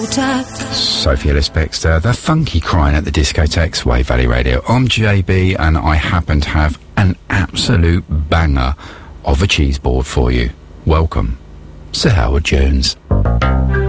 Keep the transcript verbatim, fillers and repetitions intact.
discotheque. Sophie Ellis-Bextor, the funky crying at the discotheques, Wave Valley Radio. I'm J B, and I happen to have an absolute banger of a cheese board for you. Welcome, Sir Howard Jones.